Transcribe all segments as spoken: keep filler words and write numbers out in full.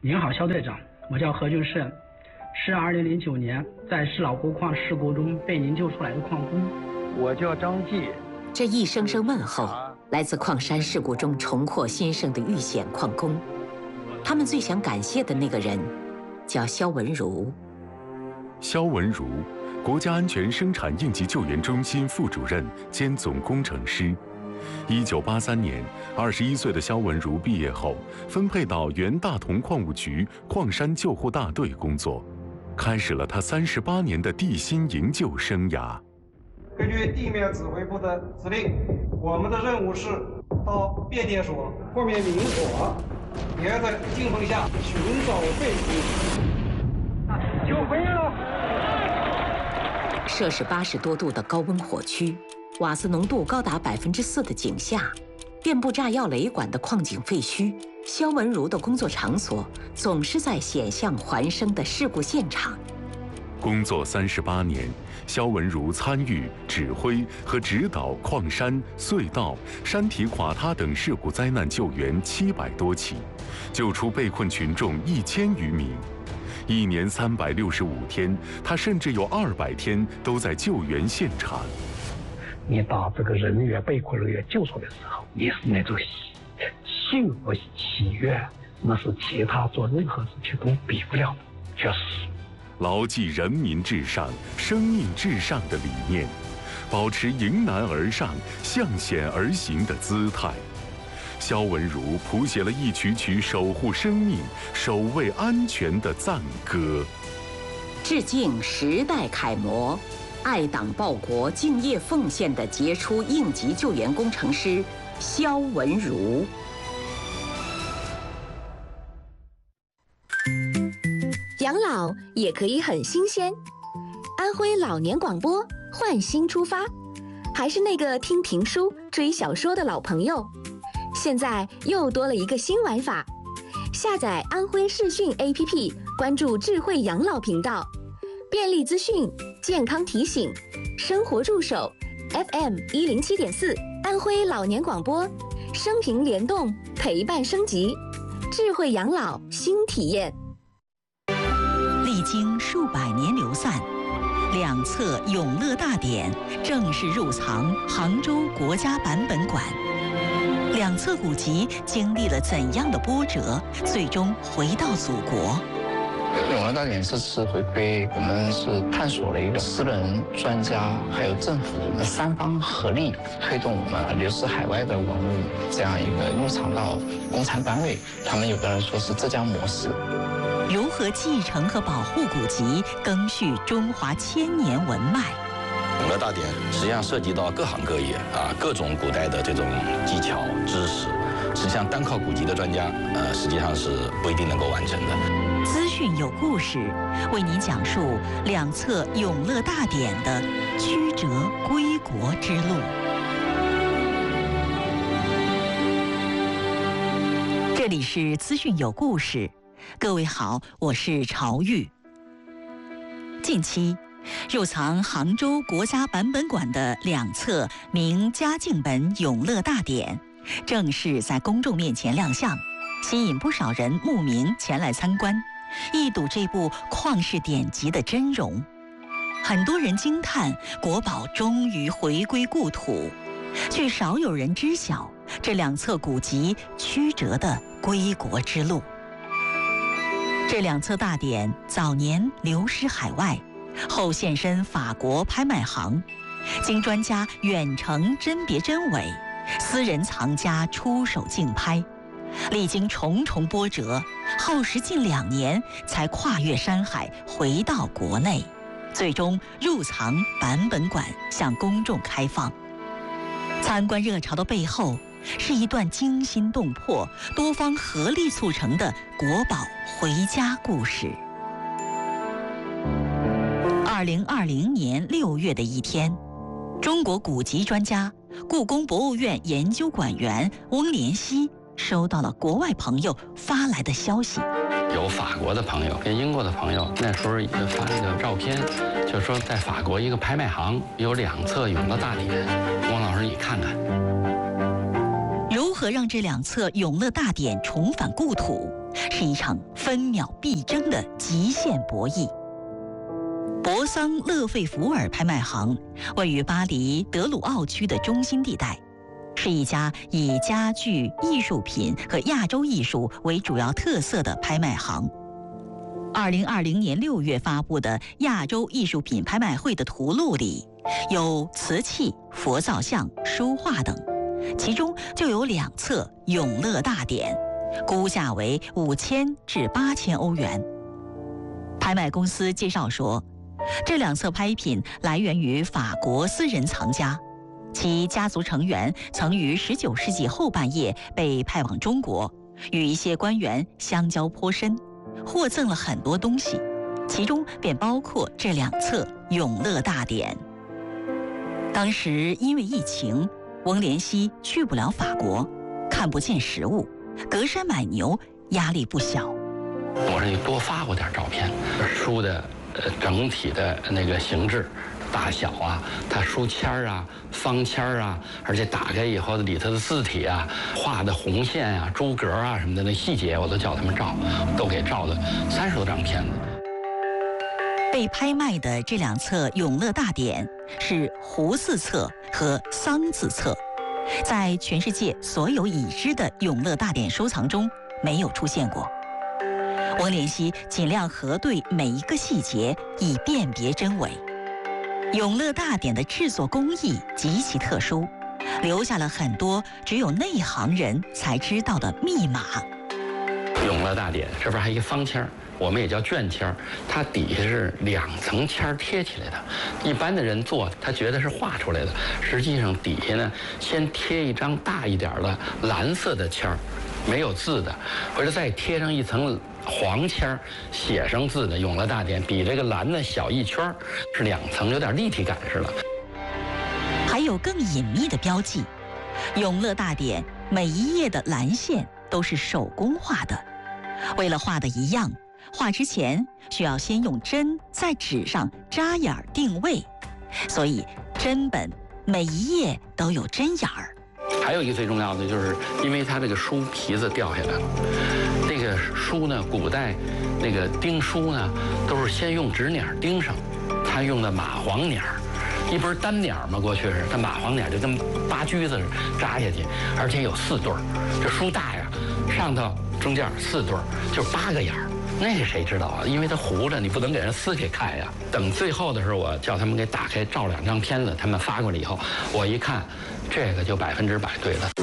您好，肖队长，我叫何俊胜，是二零零九年在石老沟矿事故中被您救出来的矿工。 我叫张继。 这一声声问候，来自矿山事故中重获新生的遇险矿工。他们最想感谢的那个人，叫肖文如。 肖文如，国家安全生产应急救援中心副主任兼总工程师。一九八三年，二十一岁的肖文如毕业后，分配到原大同矿务局矿山救护大队工作，开始了他三十八年的地心营救生涯。 根据地面指挥部的指令，我们的任务是到变电所或面明火，沿着劲风下寻找废品。救回了！ 摄氏八十多度的高温火区，瓦斯浓度高达百分之四的井下，遍布炸药雷管的矿井废墟，肖文如的工作场所总是在险象环生的事故现场。 工作三十八年，肖文如参与、指挥和指导矿山、隧道、山体垮塌等事故灾难救援七百多起，救出被困群众一千余名。一年三百六十五天，他甚至有二百天都在救援现场。 你把这个人员被困人员救出来的时候，也是那种幸福喜悦，那是其他做任何事情都比不了的，确实。 牢记人民至上、生命至上的理念，保持迎难而上、向险而行的姿态。肖文如谱写了一曲曲守护生命、守卫安全的赞歌。 致敬时代楷模、爱党报国、敬业奉献的杰出应急救援工程师肖文如。 养老也可以很新鲜。安徽老年广播换新出发，还是那个听评书、追小说的老朋友。现在又多了一个新玩法，下载安徽视讯 A P P， 关注智慧养老频道，便利资讯、健康提醒、生活助手 F M 一零七点四，安徽老年广播，生平联动，陪伴升级，智慧养老新体验。 历经数百年流散，两侧永乐大典正式入藏杭州国家版本馆。两侧古籍经历了怎样的波折，最终回到祖国？ 永乐大典这次回归，我们是探索了一个私人、专家还有政府我们三方合力，推动我们流失海外的文物这样一个入藏到公参单位。他们有的人说是浙江模式。 如何继承和保护古籍，赓续中华千年文脉？ 永乐大典实际上涉及到各行各业啊，各种古代的这种技巧知识，实际上单靠古籍的专家，呃，实际上是不一定能够完成的。 资讯有故事，为您讲述两侧永乐大典的曲折归国之路。这里是资讯有故事，各位好，我是朝玉。近期入藏杭州国家版本馆的两册明嘉靖本《永乐大典》正式在公众面前亮相，吸引不少人慕名前来参观，一睹这部旷世典籍的真容。很多人惊叹国宝终于回归故土，却少有人知晓这两册古籍曲折的归国之路。这两册大典早年流失海外，后现身法国拍卖行，经专家远程甄别真伪，私人藏家出手竞拍，历经重重波折，耗时近两年才跨越山海回到国内，最终入藏版本馆向公众开放。参观热潮的背后，是一段惊心动魄、多方合力促成的国宝回家故事。二零二零年六月的一天，中国古籍专家、故宫博物院研究馆员翁连熙收到了国外朋友发来的消息。 有法国的朋友跟英国的朋友，那时候也发了个照片，就说在法国一个拍卖行有两册《永乐大典》，翁老师你看看。 如何何让这两册《永乐大典》重返故土，是一场分秒必争的极限博弈。博桑勒费福尔拍卖行位于巴黎德鲁奥区的中心地带，是一家以家具、艺术品和亚洲艺术为主要特色的拍卖行。二零二零年六月发布的亚洲艺术品拍卖会的图录里，有瓷器、佛造像、书画等，其中就有两册《永乐大典》，估价为五千至八千欧元。拍卖公司介绍说，这两册拍品来源于法国私人藏家，其家族成员曾于十九世纪后半叶被派往中国，与一些官员相交颇深，获赠了很多东西，其中便包括这两册《永乐大典》。当时因为疫情，翁连熙去不了法国，看不见实物，隔山买牛，压力不小。 我说你多发过点照片，书的呃整体的那个形制、大小啊，它书签儿啊、方签儿啊，而且打开以后的里头的字体啊、画的红线啊、珠格啊什么的那细节，我都叫他们照，都给照了三十多张片子。 被拍卖的这两册《永乐大典》是胡字册和桑字册，在全世界所有已知的《永乐大典》收藏中没有出现过。翁连熙尽量核对每一个细节，以辨别真伪。《永乐大典》的制作工艺极其特殊，留下了很多只有内行人才知道的密码。 《永乐大典》这边还有一个方签儿，我们也叫卷签儿，它底下是两层签儿贴起来的。一般的人做，他觉得是画出来的，实际上底下呢，先贴一张大一点的蓝色的签儿，没有字的，或者再贴上一层黄签儿，写上字的《永乐大典》，比这个蓝的小一圈儿，是两层，有点立体感似的。 还有更隐秘的标记，《永乐大典》每一页的蓝线都是手工画的，为了画的一样，画之前需要先用针在纸上扎眼儿定位，所以针本每一页都有针眼儿。 还有一个最重要的，就是因为它这个书皮子掉下来了，那个书呢，古代那个钉书呢，都是先用纸捻钉上，他用的蚂黄捻儿，一不是单捻嘛，过去是它蚂黄捻就跟拔锯子似的扎下去，而且有四对儿，这书大呀，上头中间四对儿，就是八个眼儿。那个谁知道啊？因为它糊着，你不能给人撕开看呀。等最后的时候，我叫他们给打开照两张片子，他们发过来以后，我一看，这个就百分之百对了。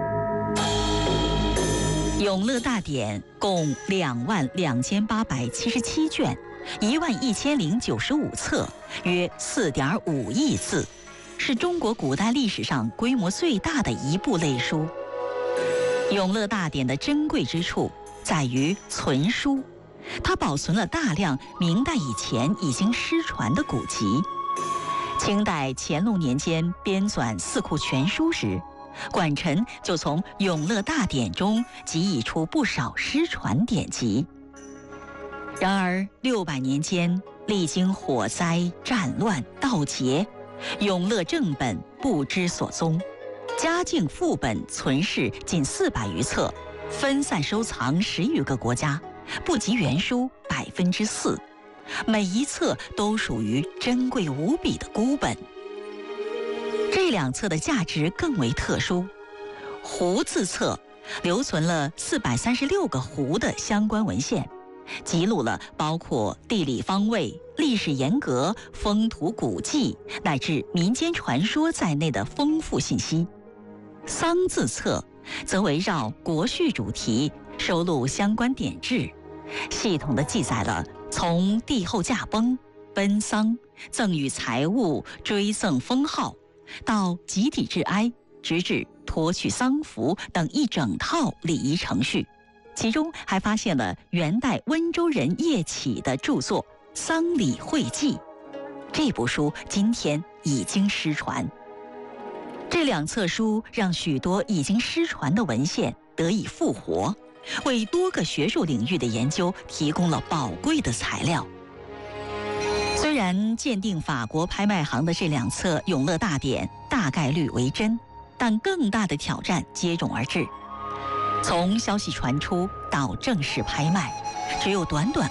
《永乐大典》共两万两千八百七十七卷，一万一千零九十五册，约四点五亿字，是中国古代历史上规模最大的一部类书。《永乐大典》的珍贵之处在于存书。它保存了大量明代以前已经失传的古籍。清代乾隆年间编纂《四库全书》时，管臣就从《永乐大典》中集译出不少失传典籍。然而六百年间历经火灾、战乱、盗劫，永乐正本不知所踪，嘉靖副本存世仅四百余册，分散收藏十余个国家，不及原书百分之四，每一册都属于珍贵无比的孤本。这两册的价值更为特殊，胡字册留存了四百三十六个胡的相关文献，记录了包括地理方位、历史沿革、风土古迹乃至民间传说在内的丰富信息。桑字册则围绕国序主题收录相关典制，系统地记载了从帝后驾崩、奔丧、赠与财物、追赠封号，到集体致哀，直至脱去丧服等一整套礼仪程序。其中还发现了元代温州人叶启的著作《丧礼会记》，这部书今天已经失传。这两册书让许多已经失传的文献得以复活，为多个学术领域的研究提供了宝贵的材料。虽然鉴定法国拍卖行的这两册《永乐大典》大概率为真，但更大的挑战接踵而至。 从消息传出到正式拍卖，只有短短